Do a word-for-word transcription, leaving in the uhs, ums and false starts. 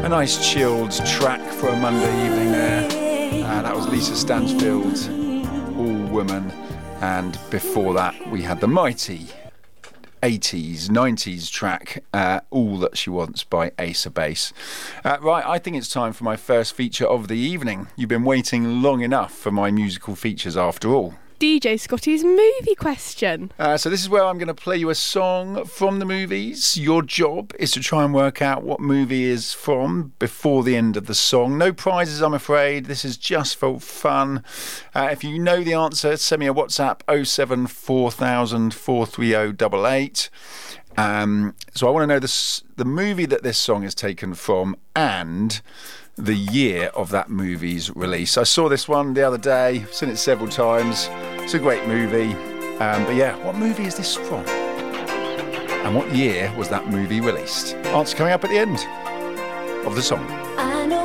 A nice chilled track for a Monday evening there. Uh, that was Lisa Stansfield's All Woman. And before that, we had the mighty eighties, nineties track, uh, All That She Wants by Ace of Base. Uh, right, I think it's time for my first feature of the evening. You've been waiting long enough for my musical features after all. D J Scotty's movie question. Uh, so this is where I'm going to play you a song from the movies. Your job is to try and work out what movie is from before the end of the song. No prizes, I'm afraid. This is just for fun. Uh, if you know the answer, send me a WhatsApp oh seven four thousand four three oh eight eight. Um, so I want to know this, the movie that this song is taken from and the year of that movie's release. I saw this one the other day, seen it several times. It's a great movie. Um, but yeah, what movie is this from? And what year was that movie released? Answer coming up at the end of the song. I